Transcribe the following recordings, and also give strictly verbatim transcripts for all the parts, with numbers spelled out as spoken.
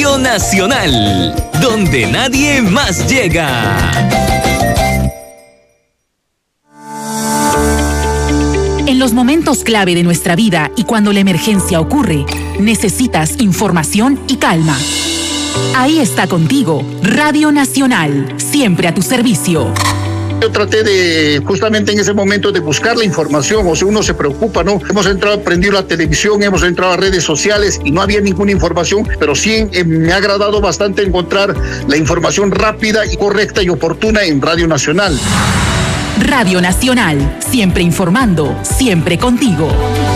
Radio Nacional, donde nadie más llega. En los momentos clave de nuestra vida y cuando la emergencia ocurre, necesitas información y calma. Ahí está contigo, Radio Nacional, siempre a tu servicio. Yo traté de, justamente en ese momento, de buscar la información, o sea, uno se preocupa, ¿no? Hemos entrado, prendido la televisión, hemos entrado a redes sociales y no había ninguna información, pero sí eh, me ha agradado bastante encontrar la información rápida y correcta y oportuna en Radio Nacional. Radio Nacional, siempre informando, siempre contigo.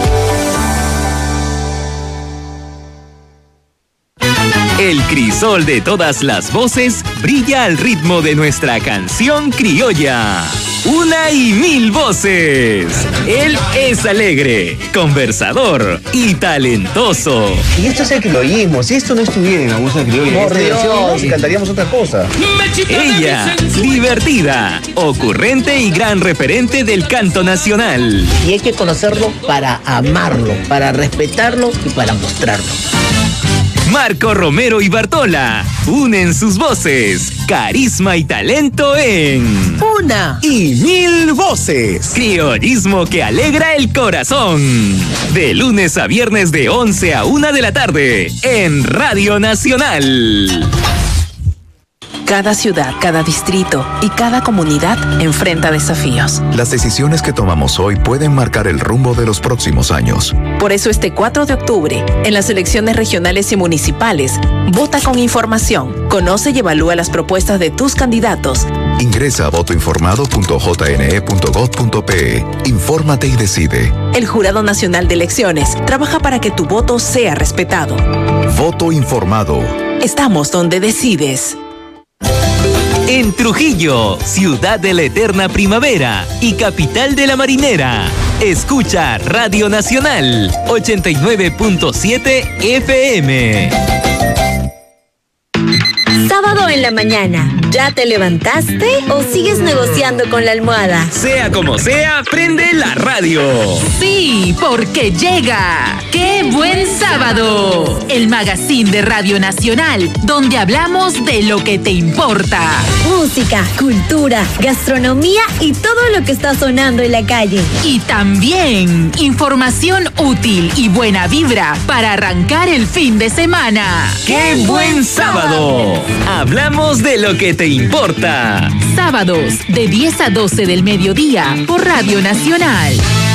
El crisol de todas las voces brilla al ritmo de nuestra canción criolla. Una y mil voces. Él es alegre, conversador y talentoso. Y esto es el criollismo. Si esto no estuviera en la música criolla, por Dios, cantaríamos otra cosa. Ella, divertida, ocurrente y gran referente del canto nacional. Y hay que conocerlo para amarlo, para respetarlo y para mostrarlo. Marco Romero y Bartola unen sus voces, carisma y talento en Una y Mil Voces. Criollismo que alegra el corazón. De lunes a viernes de once a una de la tarde en Radio Nacional. Cada ciudad, cada distrito y cada comunidad enfrenta desafíos. Las decisiones que tomamos hoy pueden marcar el rumbo de los próximos años. Por eso este cuatro de octubre, en las elecciones regionales y municipales, vota con información, conoce y evalúa las propuestas de tus candidatos. Ingresa a voto informado punto j n e punto gov punto p e. Infórmate y decide. El Jurado Nacional de Elecciones trabaja para que tu voto sea respetado. Voto informado. Estamos donde decides. En Trujillo, ciudad de la eterna primavera y capital de la marinera, escucha Radio Nacional ochenta y nueve punto siete F M. Sábado en la mañana, ¿ya te levantaste o sigues negociando con la almohada? Sea como sea, prende la radio. Sí, porque llega ¡Qué buen sábado! El magazine de Radio Nacional, donde hablamos de lo que te importa. Música, cultura, gastronomía y todo lo que está sonando en la calle. Y también información útil y buena vibra para arrancar el fin de semana. ¡Qué buen sábado! Hablamos de lo que te importa. Sábados de diez a doce del mediodía por Radio Nacional.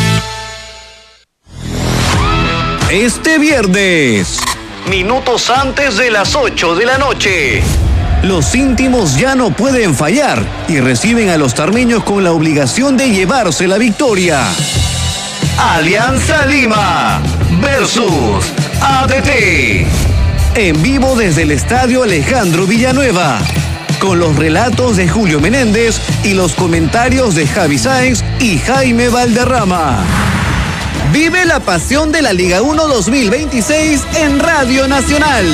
Este viernes, minutos antes de las ocho de la noche, los íntimos ya no pueden fallar y reciben a los tarmeños con la obligación de llevarse la victoria. Alianza Lima versus A D T. En vivo desde el Estadio Alejandro Villanueva, con los relatos de Julio Menéndez y los comentarios de Javi Sáenz y Jaime Valderrama. Vive la pasión de la Liga uno dos mil veintiséis en Radio Nacional.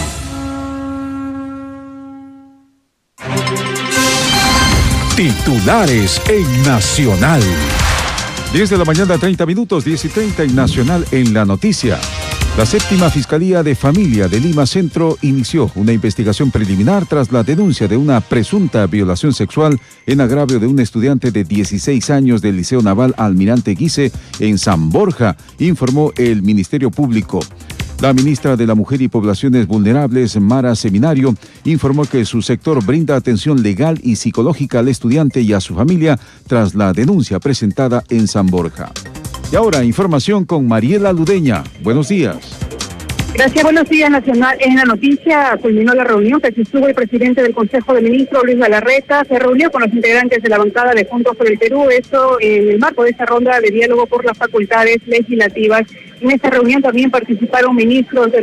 Titulares en Nacional. diez de la mañana, treinta minutos, diez y treinta en Nacional en la noticia. La séptima Fiscalía de Familia de Lima Centro inició una investigación preliminar tras la denuncia de una presunta violación sexual en agravio de un estudiante de dieciséis años del Liceo Naval Almirante Guise en San Borja, informó el Ministerio Público. La ministra de la Mujer y Poblaciones Vulnerables, Mara Seminario, informó que su sector brinda atención legal y psicológica al estudiante y a su familia tras la denuncia presentada en San Borja. Y ahora, información con Mariela Ludeña. Buenos días. Gracias, buenos días, Nacional. En la noticia culminó la reunión que sostuvo el presidente del Consejo de Ministros, Luis Galarreta. Se reunió con los integrantes de la bancada de Juntos por el Perú, esto en el marco de esta ronda de diálogo por las facultades legislativas. En esta reunión también participaron ministros de